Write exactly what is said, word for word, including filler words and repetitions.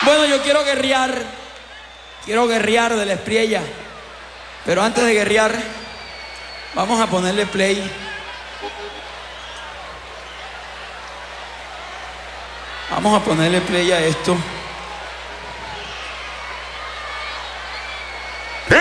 Bueno, yo quiero guerrear. Quiero guerrear de la Espriella. Pero antes de guerrear, vamos a ponerle play. Vamos a ponerle play a esto.